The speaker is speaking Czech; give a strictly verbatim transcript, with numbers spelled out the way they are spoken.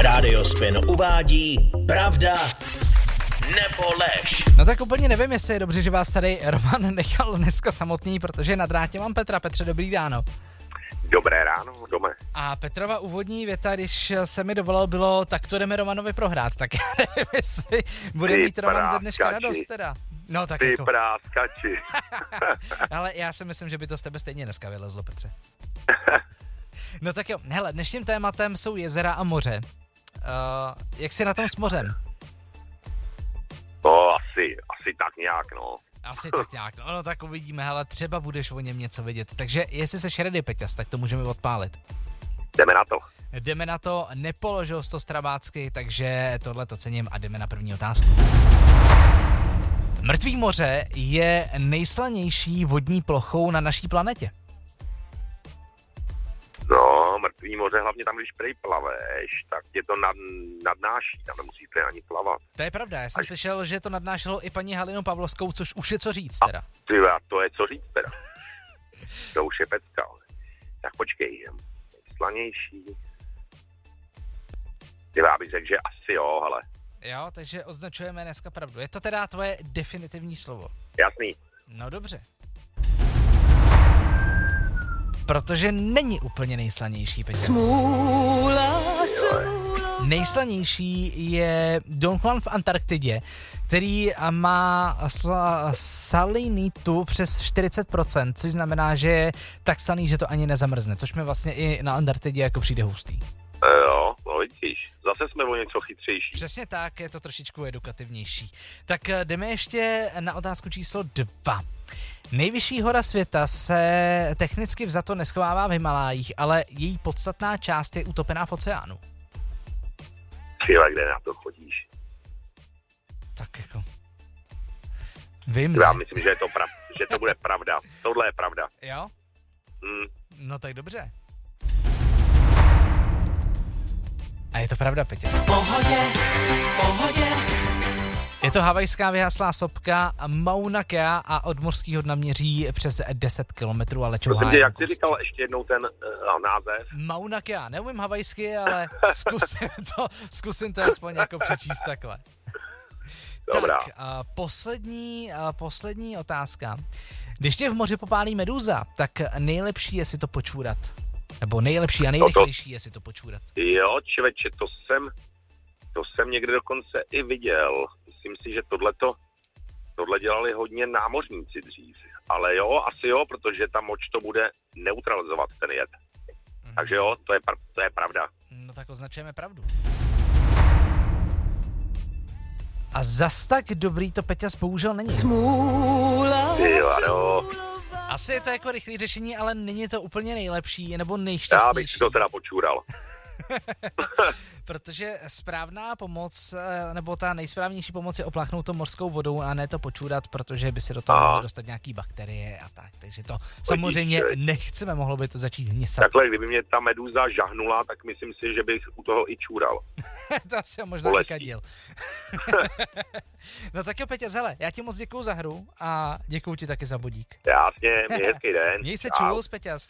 Rádio Spin uvádí pravda nebo lež. No tak úplně nevím, jestli je dobře, že vás tady Roman nechal dneska samotný, protože na drátě mám Petra. Petře, dobrý ráno. Dobré ráno, dome. A Petrova úvodní věta, když se mi dovolal, bylo, tak to jdeme Romanovi prohrát. Tak já nevím, jestli bude Ty mít Roman práskači. ze dneška radost teda. No tak Ty jako. práskači. Ale já si myslím, že by to z tebe stejně dneska vylezlo, Petře. No tak jo, hele, dnešním tématem jsou jezera a moře. Uh, jak jsi na tom s mořem? No asi, asi tak nějak, no. Asi tak nějak, no, no tak uvidíme, hele, třeba budeš o něm něco vědět. Takže jestli seš ready, Peťas, tak to můžeme odpálit. Jdeme na to. Jdeme na to, nepoložil jsi to strabácky, takže tohle to cením a jdeme na první otázku. Mrtvý moře je nejslanější vodní plochou na naší planetě. No, mrtvý moře, hlavně tam, když prej plaveš, tak tě to nad, nadnáší, tam nemusíš prej ani plavat. To je pravda, já jsem Až... slyšel, že to nadnášelo i paní Halinu Pavlovskou, což už je co říct teda. A ty, a to je co říct teda. To už je pecka. Tak počkej, slanější. Ty, já bych řekl, že asi jo, hele. Jo, takže označujeme dneska pravdu. Je to teda tvoje definitivní slovo? Jasný. No dobře. Protože není úplně nejslanější, Peťas. Smůla, smůla. Nejslanější je Don Juan v Antarktidě, který má sla- salinitu přes čtyřicet procent, což znamená, že je tak slaný, že to ani nezamrzne, což mi vlastně i na Antarktidě jako přijde hustý. Jo, no vidíš, zase jsme o něco chytřejší. Přesně tak, je to trošičku edukativnější. Tak jdeme ještě na otázku číslo dva. Nejvyšší hora světa se technicky vzato neschovává v Himalájích, ale její podstatná část je utopená v oceánu. Tyhle, kde na to chodíš? Tak jako... Vím, Já ne? myslím, že, je to prav- že to bude pravda. Tohle je pravda. Jo? Hmm. No tak dobře. A je to pravda, Petě. V pohodě, v pohodě. Je to havajská vyhaslá sopka Mauna Kea a od mořského dna měří přes deset kilometrů, ale čouhá. Prosím tě, jak jsi říkal ještě jednou ten uh, název? Mauna Kea. Neumím havajsky, ale zkusím to, zkusím to aspoň jako přečíst takhle. Dobrá. Tak, a poslední, a poslední otázka. Když tě v moři popálí medúza, tak nejlepší je si to počůrat. Nebo nejlepší a nejrychlejší je si to počůrat. Jo, čověče, to jsem, to jsem někde dokonce i viděl. Myslím si, že tohleto, tohle dělali hodně námořníci dřív. Ale jo, asi jo, protože ta moč to bude neutralizovat ten jed. Mm-hmm. Takže jo, to je, to je pravda. No tak označujeme pravdu. A zas tak dobrý to, Peťas, bohužel není. Smůla. Ty jo, asi je to jako rychlé řešení, ale není to úplně nejlepší, nebo nejšťastnější. Já bych si to teda počůral. Protože správná pomoc, nebo ta nejsprávnější pomoc je opláchnout to mořskou vodou a ne to počůrat, protože by si do toho mohly dostat nějaký bakterie a tak. Takže to samozřejmě nechceme, mohlo by to začít hnisat. Takhle, kdyby mě ta medúza žahnula, tak myslím si, že bych u toho i čůral. To asi je možná i kadil. No tak jo, Petě, hele, já ti moc děkuju za hru a děkuju ti taky za bodík. Jasně, měj hezký den. Měj se čus, Peťas.